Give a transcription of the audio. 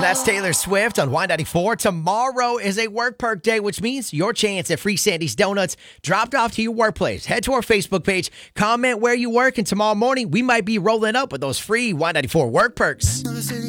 That's Taylor Swift on Y94. Tomorrow is a work perk day, which means your chance at free Sandy's Donuts dropped off to your workplace. Head to our Facebook page, comment where you work, and tomorrow morning we might be rolling up with those free Y94 work perks.